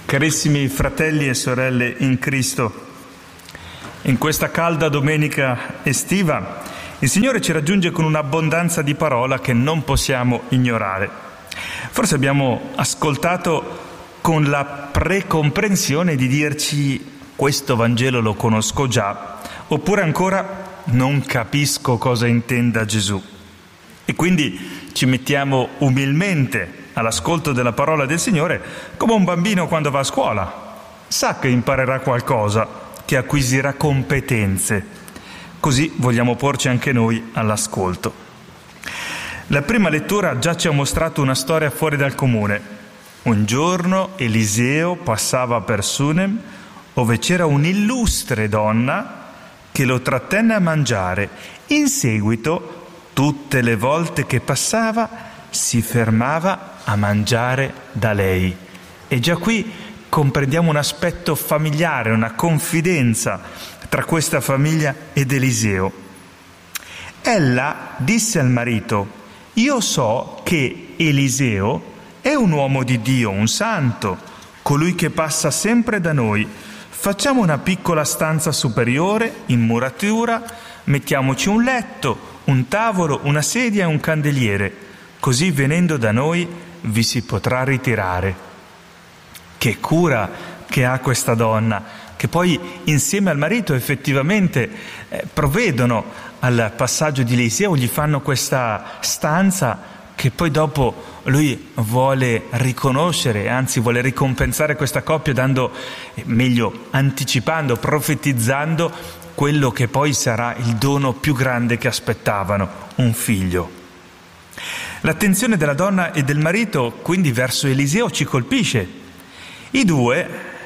Carissimi fratelli e sorelle in Cristo, in questa calda domenica estiva il Signore ci raggiunge con un'abbondanza di parola che non possiamo ignorare. Forse abbiamo ascoltato con la precomprensione di dirci questo Vangelo lo conosco già, oppure ancora non capisco cosa intenda Gesù. E quindi ci mettiamo umilmente all'ascolto della parola del Signore come un bambino quando va a scuola. Sa che imparerà qualcosa, che acquisirà competenze. Così vogliamo porci anche noi all'ascolto. La prima lettura già ci ha mostrato una storia fuori dal comune. Un giorno Eliseo passava per Sunem, dove c'era un'illustre donna che lo trattenne a mangiare. In seguito, tutte le volte che passava, si fermava a mangiare da lei. E già qui comprendiamo un aspetto familiare, una confidenza tra questa famiglia ed Eliseo. Ella disse al marito: io so che Eliseo è un uomo di Dio, un santo, colui che passa sempre da noi. Facciamo una piccola stanza superiore in muratura, mettiamoci un letto, un tavolo, una sedia e un candeliere. Così venendo da noi vi si potrà ritirare. Che cura che ha questa donna, che poi insieme al marito effettivamente provvedono al passaggio di Eliseo, gli fanno questa stanza che poi dopo lui vuole riconoscere, anzi vuole ricompensare questa coppia dando, meglio, anticipando, profetizzando quello che poi sarà il dono più grande che aspettavano, un figlio. L'attenzione della donna e del marito, quindi, verso Eliseo ci colpisce. I due,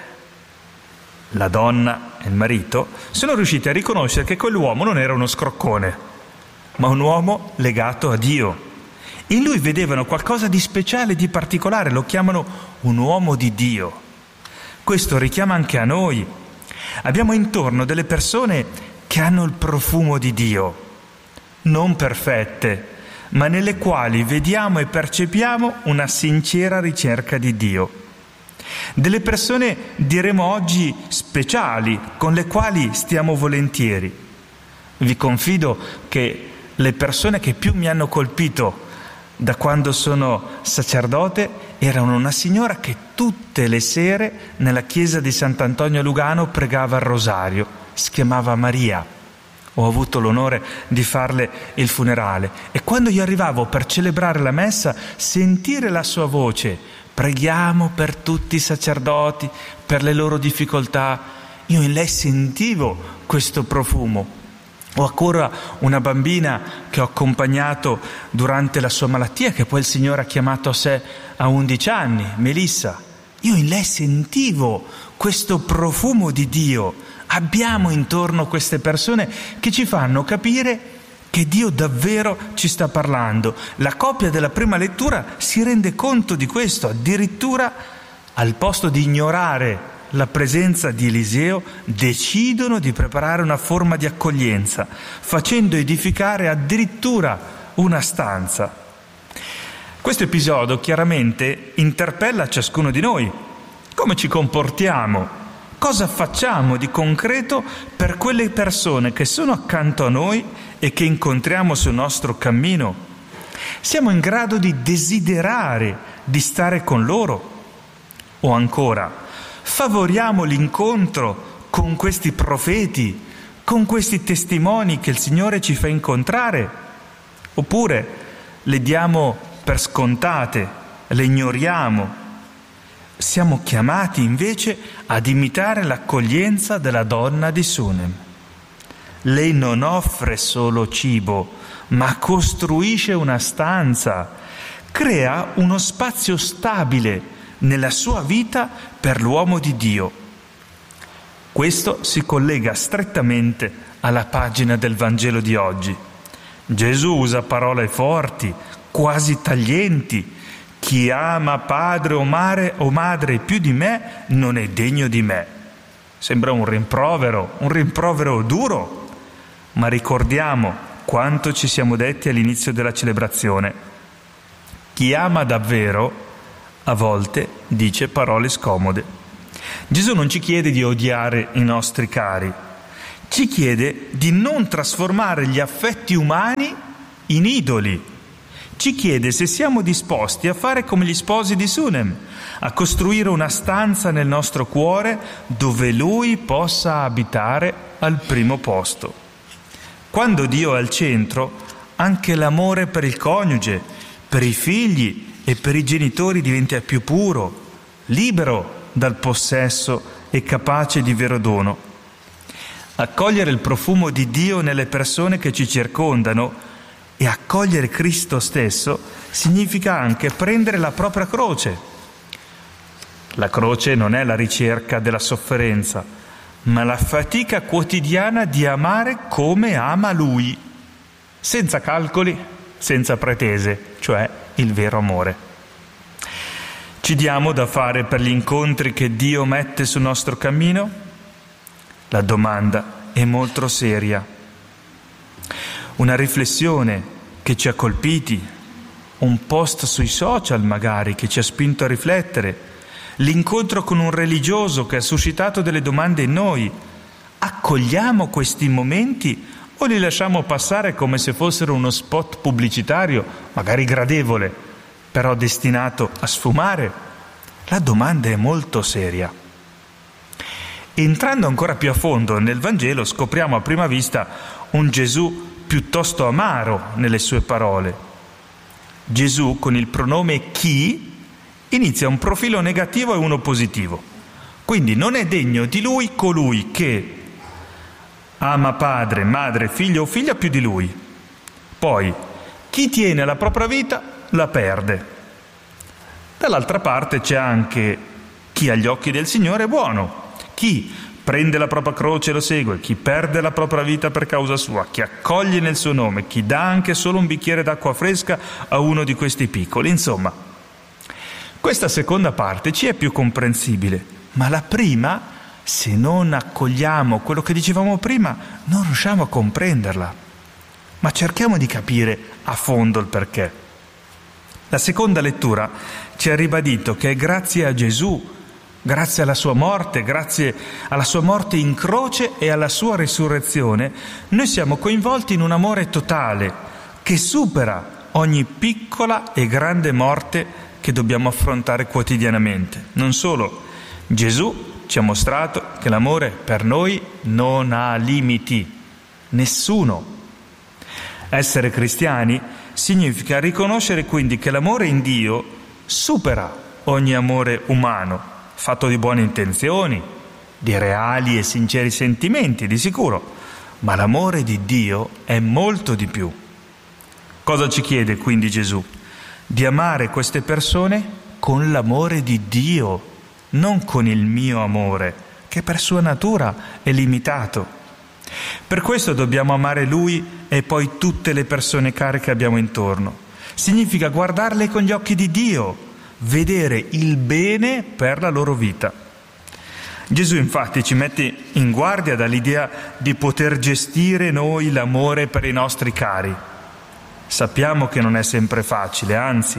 la donna e il marito, sono riusciti a riconoscere che quell'uomo non era uno scroccone, ma un uomo legato a Dio. In lui vedevano qualcosa di speciale, di particolare, lo chiamano un uomo di Dio. Questo richiama anche a noi. Abbiamo intorno delle persone che hanno il profumo di Dio, non perfette, ma nelle quali vediamo e percepiamo una sincera ricerca di Dio. Delle persone, diremo oggi, speciali, con le quali stiamo volentieri. Vi confido che le persone che più mi hanno colpito da quando sono sacerdote erano una signora che tutte le sere nella chiesa di Sant'Antonio a Lugano pregava il rosario, si chiamava Maria. Ho avuto l'onore di farle il funerale e quando io arrivavo per celebrare la messa, sentire la sua voce: preghiamo per tutti i sacerdoti, per le loro difficoltà. Io in lei sentivo questo profumo. Ho ancora una bambina che ho accompagnato durante la sua malattia, che poi il Signore ha chiamato a sé a 11 anni, Melissa. Io in lei sentivo questo profumo di Dio. Abbiamo intorno queste persone che ci fanno capire che Dio davvero ci sta parlando. La coppia della prima lettura si rende conto di questo, addirittura al posto di ignorare la presenza di Eliseo, decidono di preparare una forma di accoglienza, facendo edificare addirittura una stanza. Questo episodio chiaramente interpella ciascuno di noi. Come ci comportiamo? Cosa facciamo di concreto per quelle persone che sono accanto a noi e che incontriamo sul nostro cammino? Siamo in grado di desiderare di stare con loro? O ancora, favoriamo l'incontro con questi profeti, con questi testimoni che il Signore ci fa incontrare? Oppure le diamo per scontate, le ignoriamo? Siamo chiamati invece ad imitare l'accoglienza della donna di Sunem. Lei non offre solo cibo, ma costruisce una stanza, crea uno spazio stabile nella sua vita per l'uomo di Dio. Questo si collega strettamente alla pagina del Vangelo di oggi. Gesù usa parole forti, quasi taglienti. Chi ama padre o madre più di me non è degno di me. Sembra un rimprovero duro, ma ricordiamo quanto ci siamo detti all'inizio della celebrazione. Chi ama davvero a volte dice parole scomode. Gesù non ci chiede di odiare i nostri cari, ci chiede di non trasformare gli affetti umani in idoli. Ci chiede se siamo disposti a fare come gli sposi di Sunem, a costruire una stanza nel nostro cuore dove Lui possa abitare al primo posto. Quando Dio è al centro, anche l'amore per il coniuge, per i figli e per i genitori diventa più puro, libero dal possesso e capace di vero dono. Accogliere il profumo di Dio nelle persone che ci circondano e accogliere Cristo stesso significa anche prendere la propria croce. La croce non è la ricerca della sofferenza, ma la fatica quotidiana di amare come ama Lui, senza calcoli, senza pretese, cioè il vero amore. Ci diamo da fare per gli incontri che Dio mette sul nostro cammino? La domanda è molto seria. Una riflessione che ci ha colpiti, un post sui social magari che ci ha spinto a riflettere, l'incontro con un religioso che ha suscitato delle domande in noi. Accogliamo questi momenti o li lasciamo passare come se fossero uno spot pubblicitario, magari gradevole, però destinato a sfumare? La domanda è molto seria. Entrando ancora più a fondo nel Vangelo scopriamo a prima vista un Gesù piuttosto amaro nelle sue parole. Gesù con il pronome chi inizia un profilo negativo e uno positivo. Quindi non è degno di Lui colui che ama padre, madre, figlio o figlia più di Lui. Poi chi tiene la propria vita la perde. Dall'altra parte c'è anche chi agli occhi del Signore è buono, chi prende la propria croce e lo segue, chi perde la propria vita per causa sua, chi accoglie nel suo nome, chi dà anche solo un bicchiere d'acqua fresca a uno di questi piccoli. Insomma, questa seconda parte ci è più comprensibile, ma la prima, se non accogliamo quello che dicevamo prima, non riusciamo a comprenderla. Ma cerchiamo di capire a fondo il perché. La seconda lettura ci ha ribadito che è grazie a Gesù, grazie alla sua morte, grazie alla sua morte in croce e alla sua risurrezione, noi siamo coinvolti in un amore totale che supera ogni piccola e grande morte che dobbiamo affrontare quotidianamente. Non solo, Gesù ci ha mostrato che l'amore per noi non ha limiti, nessuno. Essere cristiani significa riconoscere quindi che l'amore in Dio supera ogni amore umano, fatto di buone intenzioni, di reali e sinceri sentimenti, di sicuro, ma l'amore di Dio è molto di più. Cosa ci chiede quindi Gesù? Di amare queste persone con l'amore di Dio, non con il mio amore, che per sua natura è limitato. Per questo dobbiamo amare Lui e poi tutte le persone care che abbiamo intorno. Significa guardarle con gli occhi di Dio, vedere il bene per la loro vita. Gesù infatti ci mette in guardia dall'idea di poter gestire noi l'amore per i nostri cari. Sappiamo che non è sempre facile, anzi.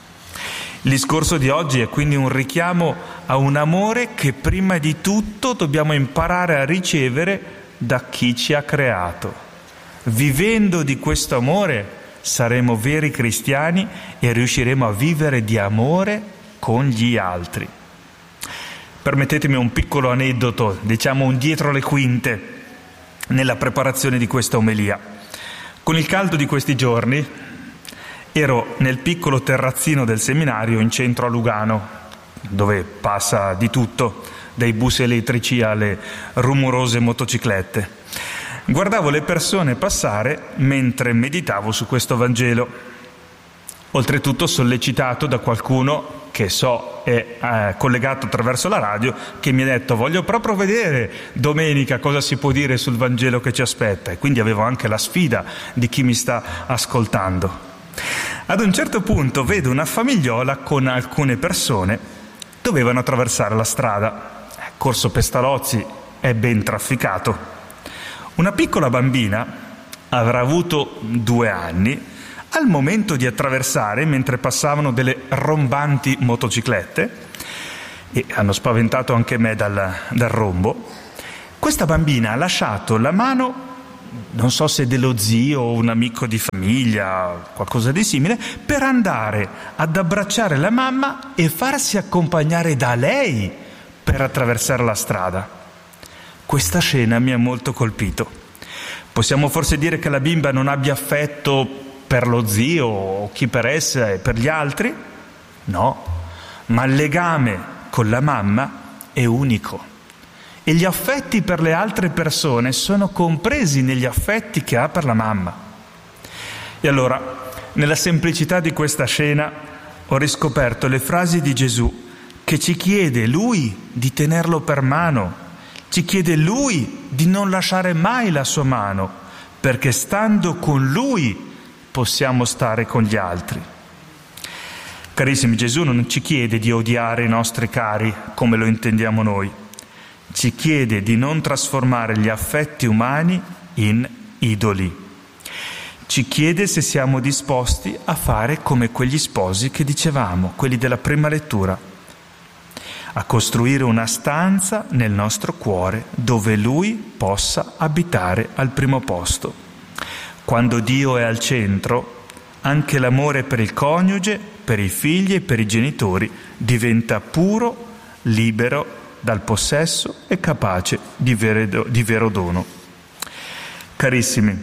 Il discorso di oggi è quindi un richiamo a un amore che prima di tutto dobbiamo imparare a ricevere da chi ci ha creato. Vivendo di questo amore saremo veri cristiani e riusciremo a vivere di amore con gli altri. Permettetemi un piccolo aneddoto, diciamo un dietro le quinte, nella preparazione di questa omelia. Con il caldo di questi giorni ero nel piccolo terrazzino del seminario in centro a Lugano, dove passa di tutto, dai bus elettrici alle rumorose motociclette. Guardavo le persone passare mentre meditavo su questo Vangelo, oltretutto sollecitato da qualcuno che so è collegato attraverso la radio, che mi ha detto: voglio proprio vedere domenica cosa si può dire sul Vangelo che ci aspetta, e quindi avevo anche la sfida di chi mi sta ascoltando. Ad un certo punto vedo una famigliola con alcune persone, dovevano attraversare la strada. Corso Pestalozzi è ben trafficato. Una piccola bambina, avrà avuto 2 anni, al momento di attraversare, mentre passavano delle rombanti motociclette, e hanno spaventato anche me dal rombo. Questa bambina ha lasciato la mano, non so se dello zio o un amico di famiglia, qualcosa di simile, per andare ad abbracciare la mamma e farsi accompagnare da lei per attraversare la strada. Questa scena mi ha molto colpito. Possiamo forse dire che la bimba non abbia affetto per lo zio o chi per essa e per gli altri? No, ma il legame con la mamma è unico. E gli affetti per le altre persone sono compresi negli affetti che ha per la mamma. E allora, nella semplicità di questa scena, ho riscoperto le frasi di Gesù che ci chiede Lui di tenerlo per mano, ci chiede Lui di non lasciare mai la sua mano, perché stando con Lui possiamo stare con gli altri. Carissimi, Gesù non ci chiede di odiare i nostri cari come lo intendiamo noi. Ci chiede di non trasformare gli affetti umani in idoli. Ci chiede se siamo disposti a fare come quegli sposi che dicevamo, quelli della prima lettura, a costruire una stanza nel nostro cuore dove Lui possa abitare al primo posto. Quando Dio è al centro, anche l'amore per il coniuge, per i figli e per i genitori diventa puro, libero dal possesso e capace di vero dono. Carissimi,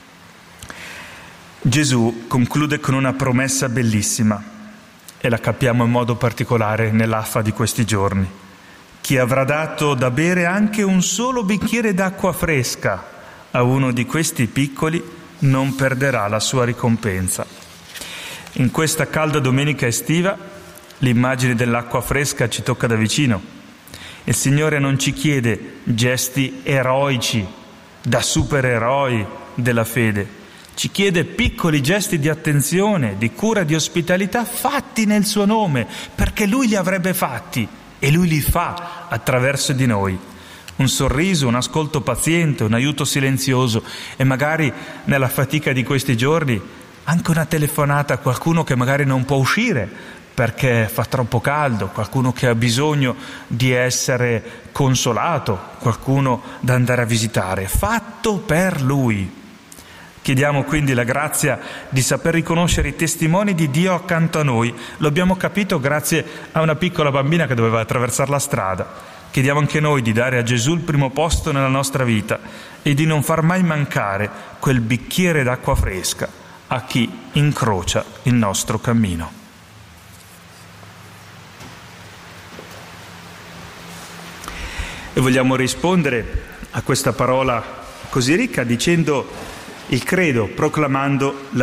Gesù conclude con una promessa bellissima e la capiamo in modo particolare nell'Affa di questi giorni. Chi avrà dato da bere anche un solo bicchiere d'acqua fresca a uno di questi piccoli non perderà la sua ricompensa. In questa calda domenica estiva l'immagine dell'acqua fresca ci tocca da vicino. Il Signore non ci chiede gesti eroici da supereroi della fede, ci chiede piccoli gesti di attenzione, di cura, di ospitalità fatti nel suo nome, perché Lui li avrebbe fatti e Lui li fa attraverso di noi. Un sorriso, un ascolto paziente, un aiuto silenzioso e magari nella fatica di questi giorni anche una telefonata a qualcuno che magari non può uscire perché fa troppo caldo, qualcuno che ha bisogno di essere consolato, qualcuno da andare a visitare, fatto per Lui. Chiediamo quindi la grazia di saper riconoscere i testimoni di Dio accanto a noi. Lo abbiamo capito grazie a una piccola bambina che doveva attraversare la strada. Chiediamo anche noi di dare a Gesù il primo posto nella nostra vita e di non far mai mancare quel bicchiere d'acqua fresca a chi incrocia il nostro cammino. E vogliamo rispondere a questa parola così ricca dicendo il credo, proclamando la